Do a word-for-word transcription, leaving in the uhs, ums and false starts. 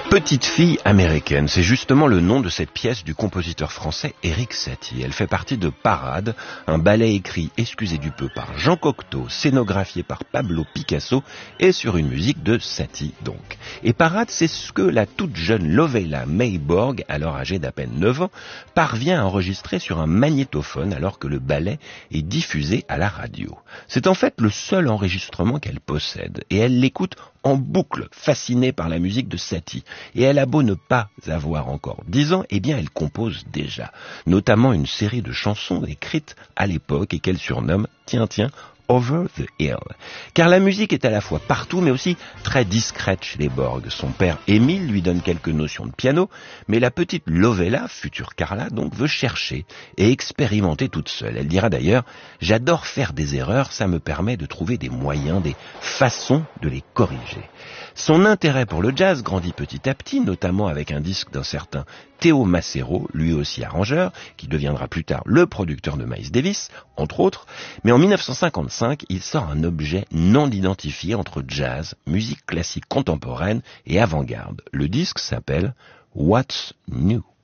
Petite fille américaine, c'est justement le nom de cette pièce du compositeur français Erik Satie. Elle fait partie de Parade, un ballet écrit, excusez du peu, par Jean Cocteau, scénographié par Pablo Picasso et sur une musique de Satie donc. Et Parade, c'est ce que la toute jeune Lovella Mayborg, alors âgée d'à peine neuf ans, parvient à enregistrer sur un magnétophone alors que le ballet est diffusé à la radio. C'est en fait le seul enregistrement qu'elle possède et elle l'écoute en boucle, fascinée par la musique de Satie. Et elle a beau ne pas avoir encore dix ans, eh bien elle compose déjà, notamment une série de chansons écrites à l'époque et qu'elle surnomme, tiens tiens, Over the Hill. Car la musique est à la fois partout, mais aussi très discrète chez les Borg. Son père, Émile, lui donne quelques notions de piano, mais la petite Lovella, future Carla, donc, veut chercher et expérimenter toute seule. Elle dira d'ailleurs, j'adore faire des erreurs, ça me permet de trouver des moyens, des façons de les corriger. Son intérêt pour le jazz grandit petit à petit, notamment avec un disque d'un certain Théo Macero, lui aussi arrangeur, qui deviendra plus tard le producteur de Miles Davis, entre autres. Mais en dix-neuf cent cinquante-cinq, il sort un objet non identifié entre jazz, musique classique contemporaine et avant-garde. Le disque s'appelle What's New?